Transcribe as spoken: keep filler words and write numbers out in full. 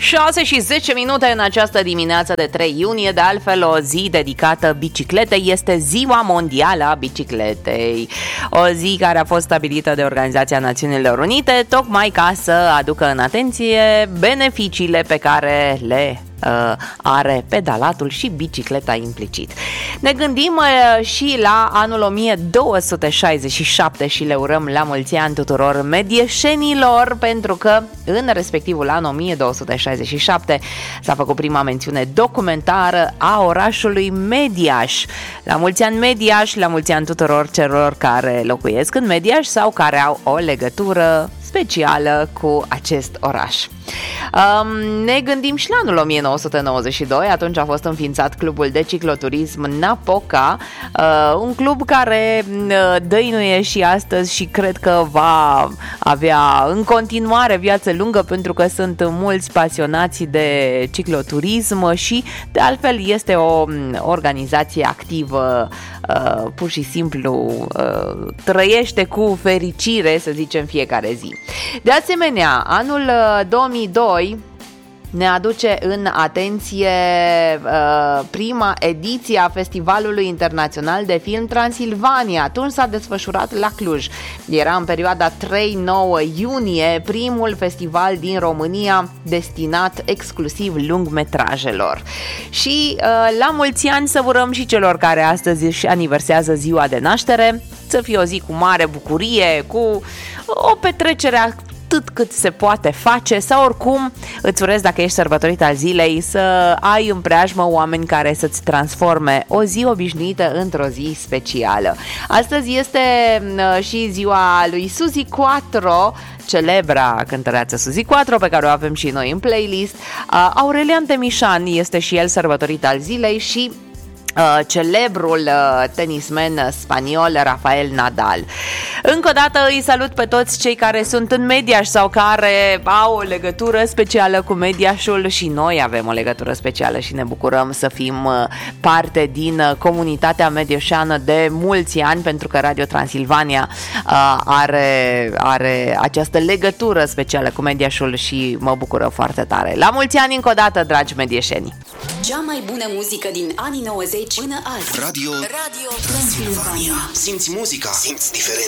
șase și zece minute în această dimineață de trei iunie, de altfel o zi dedicată bicicletei, este Ziua Mondială a Bicicletei. O zi care a fost stabilită de Organizația Națiunilor Unite tocmai ca să aducă în atenție beneficiile pe care le Uh, are pedalatul și bicicleta implicit. Ne gândim uh, și la anul o mie două sute șaizeci și șapte și le urăm la mulți ani tuturor medieșenilor, pentru că în respectivul an o mie două sute șaizeci și șapte s-a făcut prima mențiune documentară a orașului Mediaș. La mulți ani Mediaș, la mulți ani tuturor celor care locuiesc în Mediaș sau care au o legătură specială cu acest oraș. Um, ne gândim și la anul o mie nouă sute nouăzeci și doi, atunci a fost înființat clubul de cicloturism Napoca, uh, un club care uh, dăinuie și astăzi și cred că va avea în continuare viață lungă, pentru că sunt mulți pasionați de cicloturism și de altfel este o organizație activă, uh, pur și simplu uh, trăiește cu fericire, să zicem, fiecare zi. De asemenea, anul două mii doi ne aduce în atenție uh, prima ediție a Festivalului Internațional de Film Transilvania. Atunci s-a desfășurat la Cluj. Era în perioada trei nouă iunie primul festival din România destinat exclusiv lungmetrajelor. Și uh, la mulți ani să urăm și celor care astăzi își aniversează ziua de naștere, să fie o zi cu mare bucurie, cu o petrecere atât cât se poate face, sau oricum îți urez, dacă ești sărbătorit al zilei, să ai în preajmă oameni care să-ți transforme o zi obișnuită într-o zi specială. Astăzi este și ziua lui Suzi Quatro, celebra cântăreață Suzi Quatro, pe care o avem și noi în playlist. Aurelian Temișan este și el sărbătorit al zilei și Uh, celebrul uh, tenismen spaniol Rafael Nadal. Încă o dată îi salut pe toți cei care sunt în Mediaș sau care au o legătură specială cu Mediașul, și noi avem o legătură specială și ne bucurăm să fim uh, parte din uh, comunitatea medioșeană de mulți ani, pentru că Radio Transilvania uh, are, are această legătură specială cu Mediașul și mă bucură foarte tare. La mulți ani încă o dată, dragi medieșeni! Cea mai bună muzică din anii nouăzeci până azi. Radio, Radio Transilvania. Simți muzica, simți diferența.